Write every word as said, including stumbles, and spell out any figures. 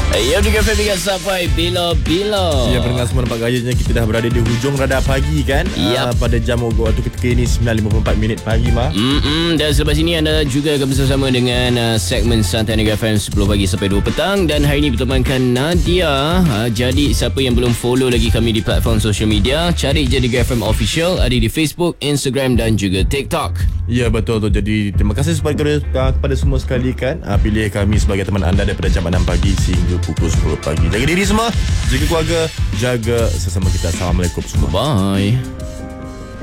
Ya, juga Femi sampai bila-bila. Ya, pendengar semua nampak gayanya kita dah berada di hujung radar pagi kan. Yep. uh, Pada jam waktu ketika ini sembilan lima puluh empat minit pagi mah. Mm-mm. Dan selepas ini anda juga akan bersama dengan uh, segmen Santai Negara F M sepuluh pagi sampai dua petang. Dan hari ini bertemankan Nadia. uh, Jadi siapa yang belum follow lagi kami di platform social media, cari je Negara F M Official. Ada di Facebook, Instagram dan juga TikTok. Ya, betul tu. Jadi terima kasih kepada, kepada semua sekali kan. uh, Pilih kami sebagai teman anda daripada jam enam pagi sehingga pukul sepuluh pagi. Jaga diri semua, jaga keluarga, jaga sesama kita. Assalamualaikum semua. Bye.